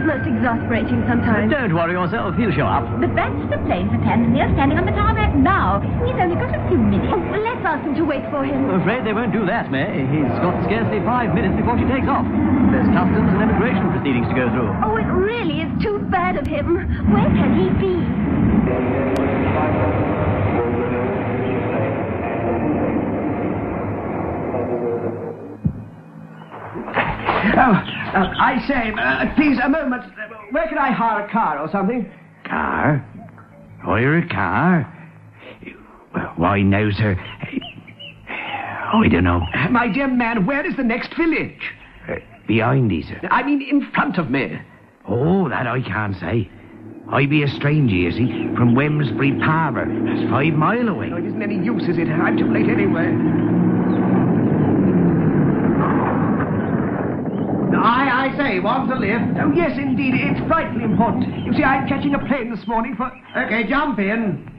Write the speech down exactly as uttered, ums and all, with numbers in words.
most exasperating sometimes. Don't worry yourself, he'll show up. The that's the plane for Tanzania standing on the tarmac now. He's only got a few minutes. Oh, well, let's ask him to wait for him. I'm afraid they won't do that, May. He's got scarcely five minutes before she takes off. There's customs and immigration proceedings to go through. Oh, it really is too bad of him. Where can he be? Oh, uh, I say, uh, please, a moment. Where can I hire a car or something? Car? Hire a car? Well, why now, sir? I don't know. My dear man, where is the next village? Uh, behind thee, sir. I mean, in front of me. Oh, that I can't say. I be a stranger, you see, from Wemsbury Parlour. That's five mile away. Oh, it isn't any use, is it? I'm too late anyway. I, I say, want to lift? Oh, yes, indeed. It's frightfully important. You see, I'm catching a plane this morning for... Okay, jump in.